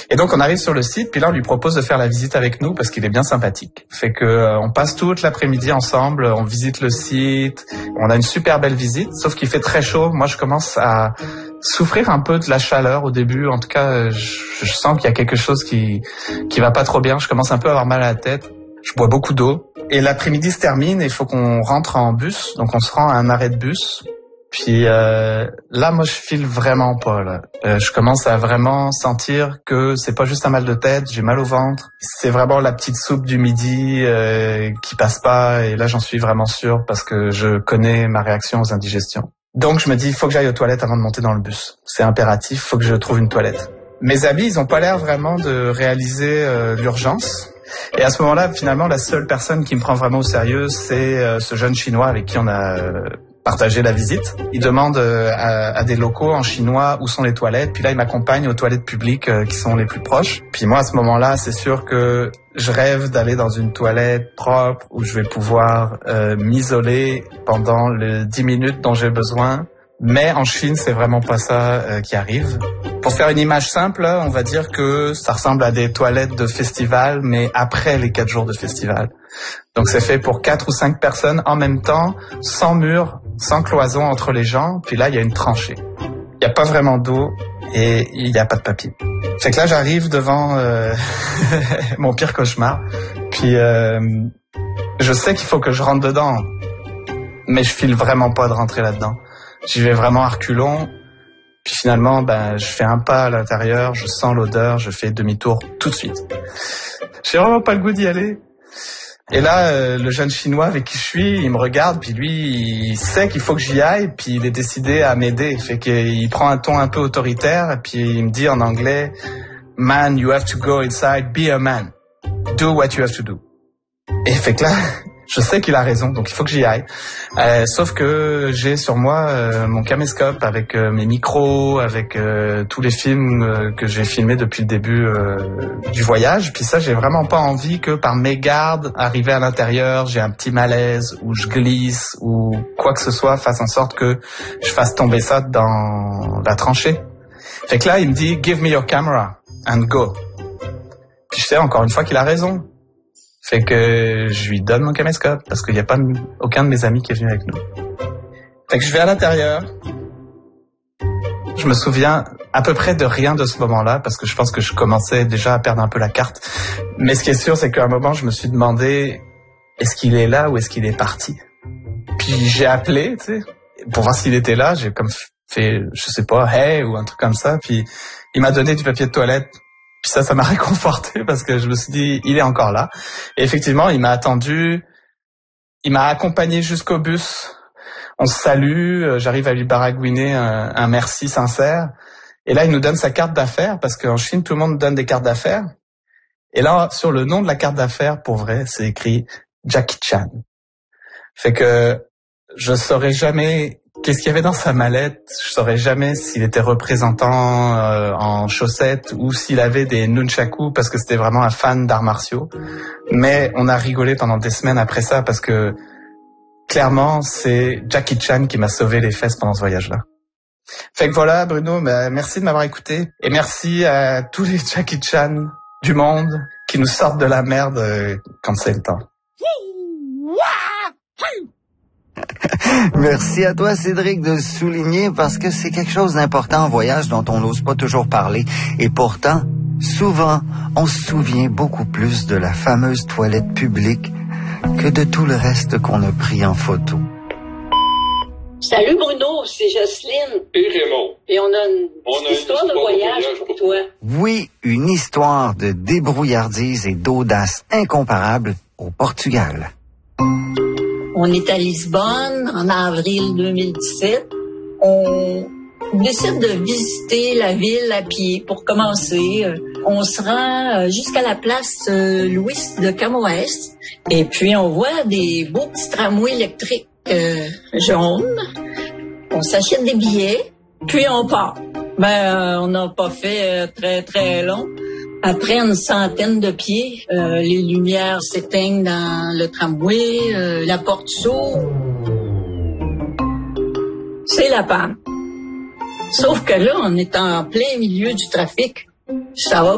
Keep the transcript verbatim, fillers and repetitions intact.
Et donc on arrive sur le site, puis là on lui propose de faire la visite avec nous parce qu'il est bien sympathique. Fait que euh, on passe toute l'après-midi ensemble, on visite le site, on a une super belle visite, sauf qu'il fait très chaud. Moi je commence à souffrir un peu de la chaleur au début. En tout cas, je, je sens qu'il y a quelque chose qui qui va pas trop bien. Je commence un peu à avoir mal à la tête. Je bois beaucoup d'eau. Et l'après-midi se termine et il faut qu'on rentre en bus. Donc on se rend à un arrêt de bus. Puis euh, là, moi, je file vraiment pas. Là. Euh, je commence à vraiment sentir que c'est pas juste un mal de tête, j'ai mal au ventre. C'est vraiment la petite soupe du midi euh, qui passe pas. Et là, j'en suis vraiment sûr parce que je connais ma réaction aux indigestions. Donc, je me dis, il faut que j'aille aux toilettes avant de monter dans le bus. C'est impératif, il faut que je trouve une toilette. Mes amis, ils ont pas l'air vraiment de réaliser euh, l'urgence. Et à ce moment-là, finalement, la seule personne qui me prend vraiment au sérieux, c'est euh, ce jeune Chinois avec qui on a euh, partagé la visite. Il demande euh, à, à des locaux en chinois où sont les toilettes. Puis là, il m'accompagne aux toilettes publiques euh, qui sont les plus proches. Puis moi, à ce moment-là, c'est sûr que je rêve d'aller dans une toilette propre où je vais pouvoir euh, m'isoler pendant les dix minutes dont j'ai besoin. Mais en Chine, c'est vraiment pas ça euh, qui arrive. Pour faire une image simple, là, on va dire que ça ressemble à des toilettes de festival, mais après les quatre jours de festival. Donc c'est fait pour quatre ou cinq personnes en même temps, sans mur, sans cloison entre les gens. Puis là, il y a une tranchée. Il n'y a pas vraiment d'eau et il n'y a pas de papier. Fait que là, j'arrive devant euh, mon pire cauchemar. Puis euh, je sais qu'il faut que je rentre dedans, mais je file vraiment pas de rentrer là-dedans. J'y vais vraiment à reculons. Puis finalement, ben, je fais un pas à l'intérieur, je sens l'odeur, je fais demi-tour tout de suite. J'ai vraiment pas le goût d'y aller. Et là, euh, le jeune Chinois avec qui je suis, il me regarde, puis lui, il sait qu'il faut que j'y aille, puis il est décidé à m'aider. Fait qu'il prend un ton un peu autoritaire, et puis il me dit en anglais, « Man, you have to go inside, be a man. Do what you have to do. » Et fait que là, je sais qu'il a raison, donc il faut que j'y aille. Euh, sauf que j'ai sur moi euh, mon caméscope avec euh, mes micros, avec euh, tous les films euh, que j'ai filmés depuis le début euh, du voyage. Puis ça, j'ai vraiment pas envie que par mégarde, arrivé à l'intérieur, j'ai un petit malaise ou je glisse ou quoi que ce soit fasse en sorte que je fasse tomber ça dans la tranchée. Fait que là, il me dit « Give me your camera and go ». Puis je sais encore une fois qu'il a raison. Fait que je lui donne mon caméscope parce qu'il n'y a pas aucun de mes amis qui est venu avec nous. Fait que je vais à l'intérieur. Je me souviens à peu près de rien de ce moment-là parce que je pense que je commençais déjà à perdre un peu la carte. Mais ce qui est sûr, c'est qu'à un moment, je me suis demandé est-ce qu'il est là ou est-ce qu'il est parti? Puis j'ai appelé, tu sais, pour voir s'il était là. J'ai comme fait, je sais pas, hey ou un truc comme ça. Puis il m'a donné du papier de toilette. Puis ça, ça m'a réconforté parce que je me suis dit, il est encore là. Et effectivement, il m'a attendu, il m'a accompagné jusqu'au bus. On se salue, j'arrive à lui baragouiner un, un merci sincère. Et là, il nous donne sa carte d'affaires parce qu'en Chine, tout le monde donne des cartes d'affaires. Et là, sur le nom de la carte d'affaires, pour vrai, c'est écrit Jackie Chan. Fait que je saurais jamais qu'est-ce qu'il y avait dans sa mallette. Je saurais jamais s'il était représentant euh, en chaussettes ou s'il avait des nunchakus parce que c'était vraiment un fan d'arts martiaux. Mais on a rigolé pendant des semaines après ça parce que clairement, c'est Jackie Chan qui m'a sauvé les fesses pendant ce voyage-là. Fait que voilà, Bruno, bah, merci de m'avoir écouté et merci à tous les Jackie Chan du monde qui nous sortent de la merde euh, quand c'est le temps. Merci à toi, Cédric, de le souligner parce que c'est quelque chose d'important en voyage dont on n'ose pas toujours parler. Et pourtant, souvent, on se souvient beaucoup plus de la fameuse toilette publique que de tout le reste qu'on a pris en photo. Salut Bruno, c'est Jocelyne. Et Raymond. Et on a une, on a une histoire, une de voyage, voyage pour, pour toi. Oui, une histoire de débrouillardise et d'audace incomparable au Portugal. On est à Lisbonne en avril deux mille dix-sept. On décide de visiter la ville à pied pour commencer. On se rend jusqu'à la place Louis de Camões. Et puis on voit des beaux petits tramways électriques euh, jaunes. On s'achète des billets, puis on part. Ben, euh, on n'a pas fait euh, très très long. Après une centaine de pieds, euh, les lumières s'éteignent dans le tramway, euh, la porte s'ouvre. C'est la panne. Sauf que là, on est en plein milieu du trafic. Ça va